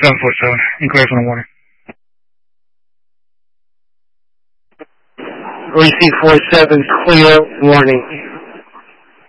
747, in clear from the water. 347, clear, warning.